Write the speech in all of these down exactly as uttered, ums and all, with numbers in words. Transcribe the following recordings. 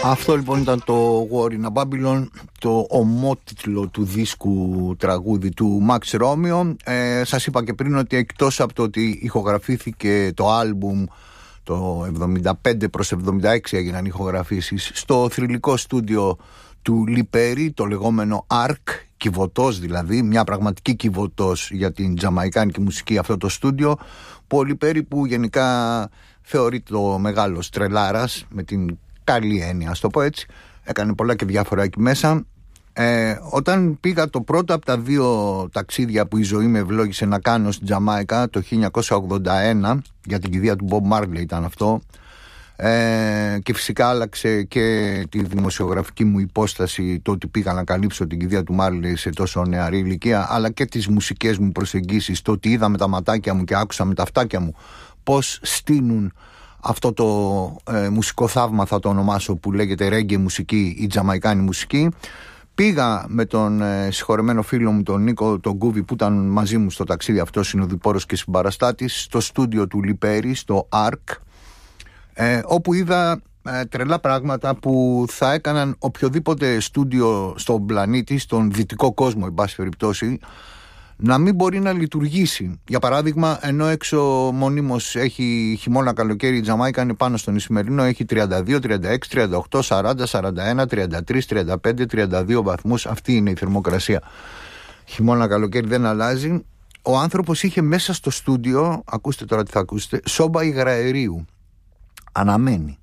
Αυτό λοιπόν ήταν το War in a Babylon, το ομότιτλο του δίσκου τραγούδι του Max Romeo. Ε, σας είπα και πριν ότι εκτός από το ότι ηχογραφήθηκε το άλμπουμ το εβδομήντα πέντε προς εβδομήντα έξι, έγιναν ηχογραφήσεις στο θρυλικό στούντιο του Lee Perry, το λεγόμενο Ark, κυβωτός δηλαδή, μια πραγματική κυβωτός για την τζαμαϊκάνικη μουσική αυτό το στούντιο, που ο Lee Perry, που γενικά θεωρείται το μεγάλος τρελάρας, με την καλή έννοια, ας το πω έτσι, έκανε πολλά και διάφορα εκεί μέσα. Ε, όταν πήγα το πρώτο από τα δύο ταξίδια που η ζωή με ευλόγησε να κάνω στην Τζαμάικα το χίλια εννιακόσια ογδόντα ένα, για την κηδεία του Bob Marley ήταν αυτό, ε, και φυσικά άλλαξε και τη δημοσιογραφική μου υπόσταση το ότι πήγα να καλύψω την κηδεία του Marley σε τόσο νεαρή ηλικία, αλλά και τις μουσικές μου προσεγγίσεις, το ότι είδα με τα ματάκια μου και άκουσα με τα αυτάκια μου πώς στείνουν αυτό το ε, μουσικό θαύμα, θα το ονομάσω, που λέγεται ρέγγε μουσική ή τζαμαϊκάνη μουσική. Πήγα με τον ε, συγχωρεμένο φίλο μου τον Νίκο τον Κούβι, που ήταν μαζί μου στο ταξίδι αυτό, συνοδοιπόρος και συμπαραστάτης, στο στούντιο του Lee Perry, στο Ark, ε, όπου είδα ε, τρελά πράγματα που θα έκαναν οποιοδήποτε στούντιο στον πλανήτη, στον δυτικό κόσμο εν πάση περιπτώσει, να μην μπορεί να λειτουργήσει. Για παράδειγμα, ενώ έξω μονίμως έχει χειμώνα καλοκαίρι, η Τζαμάικα είναι πάνω στον Ισημερινό, έχει τριάντα δύο, τριάντα έξι, τριάντα οκτώ, σαράντα, σαράντα ένα, τριάντα τρία, τριάντα πέντε, τριάντα δύο βαθμούς. Αυτή είναι η θερμοκρασία. Χειμώνα καλοκαίρι δεν αλλάζει. Ο άνθρωπος είχε μέσα στο στούντιο, ακούστε τώρα τι θα ακούσετε, σόμπα υγραερίου. Αναμένει.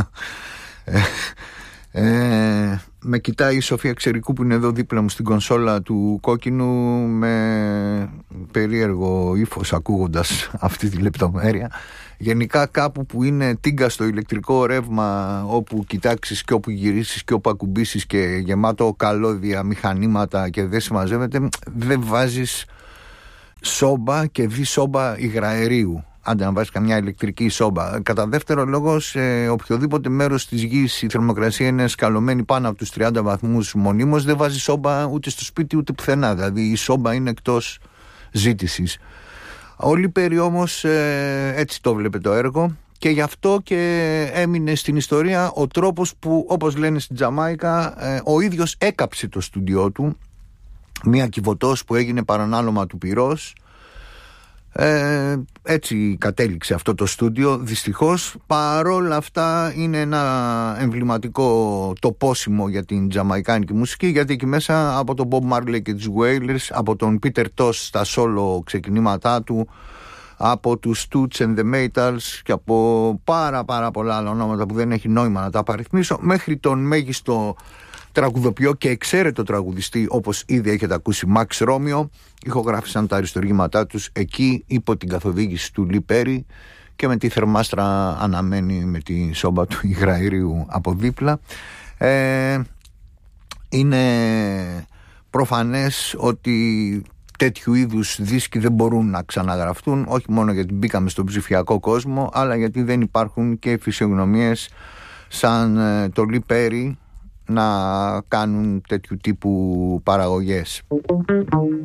Ε, με κοιτάει η Σοφία Ξερικού, που είναι εδώ δίπλα μου στην κονσόλα του κόκκινου, με περίεργο ύφος ακούγοντας αυτή τη λεπτομέρεια. Γενικά κάπου που είναι τίγκα στο ηλεκτρικό ρεύμα, όπου κοιτάξεις και όπου γυρίσεις και όπου ακουμπήσεις και γεμάτο καλώδια, μηχανήματα και δεν συμμαζεύεται, δεν βάζεις σόμπα και δι σόμπα υγραερίου. Άντε να βάζεις καμιά ηλεκτρική σόμπα. Κατά δεύτερο λόγο, σε οποιοδήποτε μέρος της γης η θερμοκρασία είναι σκαλωμένη πάνω από τους τριάντα βαθμούς μονίμως, δεν βάζεις σόμπα ούτε στο σπίτι ούτε πουθενά. Δηλαδή η σόμπα είναι εκτός ζήτησης. Ο Lee Perry όμως ε, έτσι το βλέπε το έργο, και γι' αυτό και έμεινε στην ιστορία ο τρόπος που, όπως λένε στην Τζαμάικα, ε, ο ίδιος έκαψε το στούντιό του, μια κυβωτός που έγινε παρανάλωμα του πυρός. Ε, έτσι κατέληξε αυτό το στούντιο. Δυστυχώς, παρόλα αυτά, είναι ένα εμβληματικό τοπόσιμο για την τζαμαϊκάνικη μουσική, γιατί εκεί μέσα από τον Bob Marley και τους Wailers, από τον Peter Tosh στα solo ξεκινήματά του, από τους Toots and the Maytals και από πάρα πάρα πολλά άλλα ονόματα που δεν έχει νόημα να τα απαριθμίσω, μέχρι τον μέγιστο τραγουδοποιό και εξαίρετο τραγουδιστή, όπως ήδη έχετε ακούσει, Max Romeo, ηχογράφησαν τα αριστουργήματά τους εκεί υπό την καθοδήγηση του Lee Perry, και με τη θερμάστρα αναμένει με τη σόμπα του υγραερίου από δίπλα. Ε, είναι προφανές ότι τέτοιου είδους δίσκοι δεν μπορούν να ξαναγραφτούν, όχι μόνο γιατί μπήκαμε στον ψηφιακό κόσμο, αλλά γιατί δεν υπάρχουν και φυσιογνωμίες σαν το Lee Perry να κάνουν τέτοιου τύπου παραγωγές.